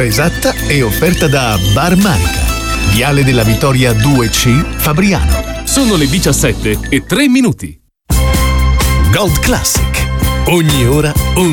esatta è offerta da Bar Manica, Viale della Vittoria 2C, Fabriano. Sono le 17:03. Gold Classic. Ogni ora un